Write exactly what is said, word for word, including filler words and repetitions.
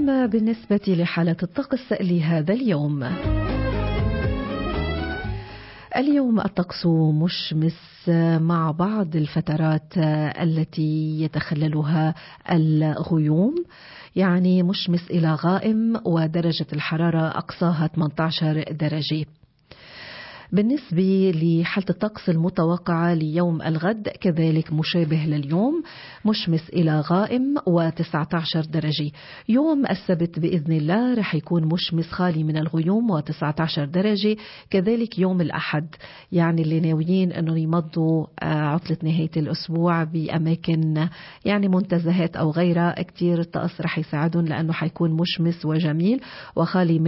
أما بالنسبة لحالة الطقس لهذا اليوم، اليوم الطقس مشمس مع بعض الفترات التي يتخللها الغيوم، يعني مشمس إلى غائم، ودرجة الحرارة أقصاها ثمانية عشر درجة. بالنسبة لحالة الطقس المتوقعة ليوم الغد كذلك مشابه لليوم، مشمس إلى غائم وتسعة عشر درجة. يوم السبت بإذن الله رح يكون مشمس خالي من الغيوم وتسعة عشر درجة. كذلك يوم الأحد، يعني اللي ناويين أنه يمضوا عطلة نهاية الأسبوع بأماكن يعني منتزهات أو غيرها، كتير الطقس رح يساعدهم لأنه حيكون مشمس وجميل وخالي من